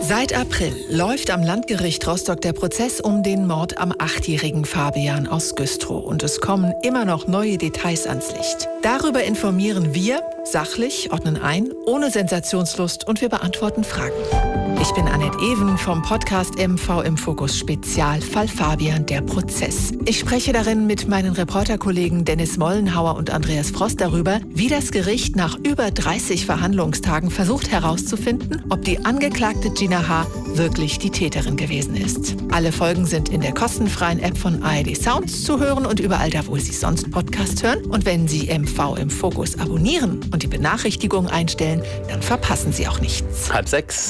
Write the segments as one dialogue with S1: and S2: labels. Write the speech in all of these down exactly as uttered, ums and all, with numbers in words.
S1: Seit April läuft am Landgericht Rostock der Prozess um den Mord am achtjährigen Fabian aus Güstrow. Und es kommen immer noch neue Details ans Licht. Darüber informieren wir sachlich, ordnen ein, ohne Sensationslust und wir beantworten Fragen. Ich bin Annette Even vom Podcast M V im Fokus Spezial Fall Fabian, der Prozess. Ich spreche darin mit meinen Reporterkollegen Dennis Mollenhauer und Andreas Frost darüber, wie das Gericht nach über dreißig Verhandlungstagen versucht herauszufinden, ob die Angeklagte Gina H. wirklich die Täterin gewesen ist. Alle Folgen sind in der kostenfreien App von A R D Sounds zu hören und überall da, wo Sie sonst Podcast hören. Und wenn Sie M V im Fokus abonnieren und die Benachrichtigungen einstellen, dann verpassen Sie auch nichts.
S2: Halb sechs.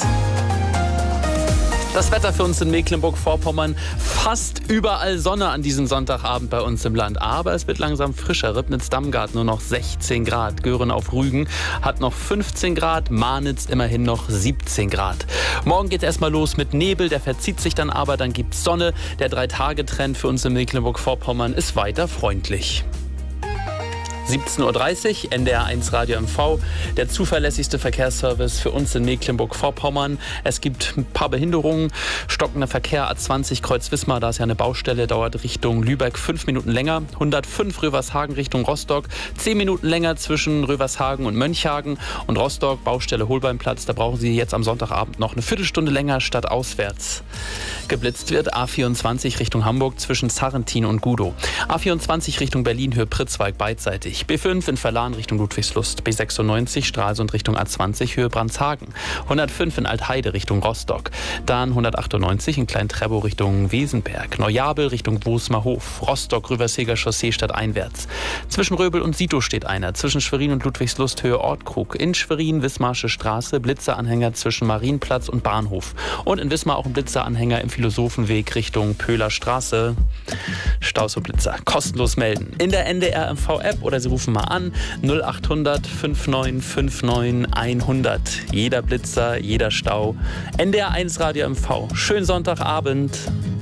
S2: Das Wetter für uns in Mecklenburg-Vorpommern. Fast überall Sonne an diesem Sonntagabend bei uns im Land. Aber es wird langsam frischer. Ribnitz-Damgard nur noch sechzehn Grad. Göhren auf Rügen hat noch fünfzehn Grad. Marnitz immerhin noch siebzehn Grad. Morgen geht es erstmal los mit Nebel. Der verzieht sich dann aber. Dann gibt es Sonne. Der Drei-Tage-Trend für uns in Mecklenburg-Vorpommern ist weiter freundlich. siebzehn Uhr dreißig, N D R eins Radio M V, der zuverlässigste Verkehrsservice für uns in Mecklenburg-Vorpommern. Es gibt ein paar Behinderungen. Stockender Verkehr A zwanzig Kreuz-Wismar, da ist ja eine Baustelle, dauert Richtung Lübeck fünf Minuten länger. hundertfünf Rövershagen Richtung Rostock, zehn Minuten länger zwischen Rövershagen und Mönchhagen. Und Rostock, Baustelle Holbeinplatz, da brauchen Sie jetzt am Sonntagabend noch eine Viertelstunde länger statt auswärts. Geblitzt wird A vierundzwanzig Richtung Hamburg zwischen Sarrentin und Gudow. A vierundzwanzig Richtung Berlin, Höhe Pritzwalk beidseitig. B fünf in Verlan Richtung Ludwigslust, B sechsundneunzig Stralsund Richtung A zwanzig Höhe Brandshagen, hundertfünf in Altheide Richtung Rostock, dann hundertachtundneunzig in Klein-Trebow Richtung Wesenberg, Neujabel Richtung Bosmerhof, Rostock Rüberseger Chaussee stadteinwärts. Zwischen Röbel und Sito steht einer, zwischen Schwerin und Ludwigslust Höhe Ortkrug, in Schwerin Wismarsche Straße, Blitzeranhänger zwischen Marienplatz und Bahnhof und in Wismar auch ein Blitzeranhänger im Philosophenweg Richtung Pöhler Straße. Staus und Blitzer kostenlos melden in der N D R M V App oder Sie rufen mal an, null acht hundert neunundfünfzig neunundfünfzig hundert. Jeder Blitzer, jeder Stau. N D R eins Radio M V. Schönen Sonntagabend.